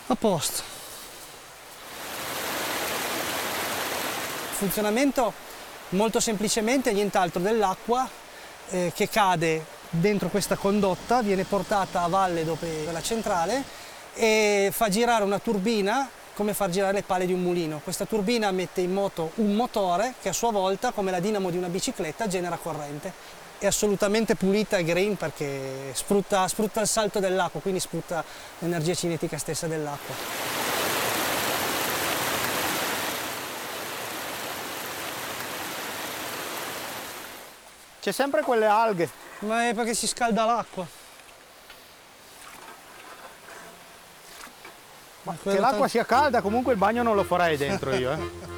A posto. Funzionamento molto semplicemente nient'altro dell'acqua che cade dentro questa condotta, viene portata a valle dove la centrale e fa girare una turbina come far girare le pale di un mulino. Questa turbina mette in moto un motore che a sua volta, come la dinamo di una bicicletta, genera corrente. È assolutamente pulita e green perché sfrutta il salto dell'acqua, quindi sfrutta l'energia cinetica stessa dell'acqua. C'è sempre quelle alghe. Ma è perché si scalda l'acqua. Ma che l'acqua sia calda, comunque il bagno non lo farei dentro io,